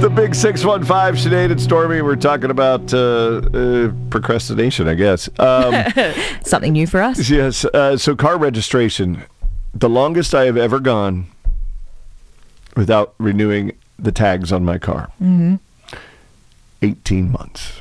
The big 615, Sinead and Stormy. We're talking about procrastination, I guess. Something new for us. Yes. So car registration. The longest I have ever gone without renewing the tags on my car. 18 months.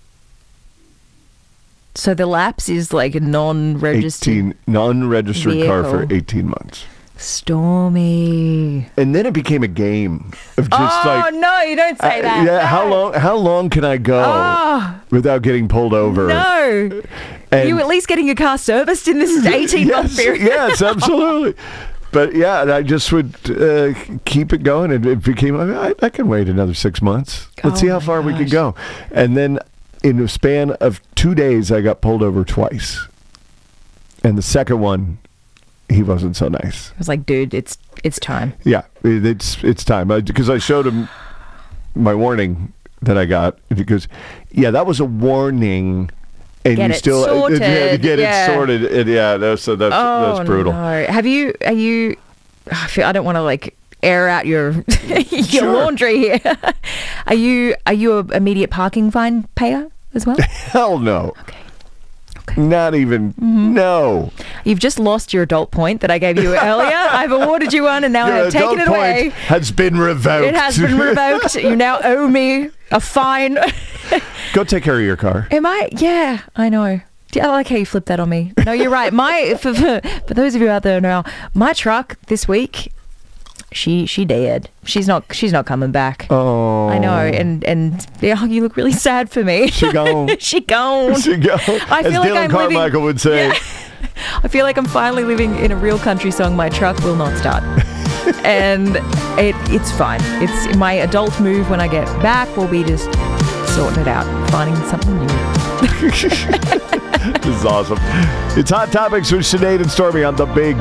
So the lapse is like a non-registered non-registered car for vehicle. 18 months. Stormy. And then it became a game of just no, you don't say that. Yeah, No. how long can I go without getting pulled over? No. And Are you at least getting your car serviced in this 18-month period? Yes, absolutely. But yeah, I just would keep it going, and it became I can wait another 6 months. Let's see how far we can go. And then in a span of 2 days, I got pulled over twice. And the second one, he wasn't so nice. I was like, dude, it's time. Yeah, it's time. Because I showed him my warning that I got. And he goes, yeah, that was a warning. And Get you it still sorted. get it sorted. And that's brutal. No. Are you, I don't want to like air out your Sure. laundry here. Are you a immediate parking fine payer as well? Hell no. Okay. Not even, no. You've just lost your adult point that I gave you earlier. I've awarded you one and now Your I've taken it adult away. point has been revoked. It has been revoked. You now owe me a fine. Go take care of your car. Am I? Yeah, I know. I like how you flipped that on me. No, you're right. For those of you out there now, my truck this week, she dead. She's not coming back. Oh, I know, and yeah, you look really sad for me. She gone. She gone. She gone. I As feel like Dylan I'm Carmichael would say. Yeah. I feel like I'm finally living in a real country song. My truck will not start, and it's fine. It's my adult move when I get back. Will be just sorting it out, finding something new. This is awesome. It's Hot Topics with Sinead and Stormy on the Big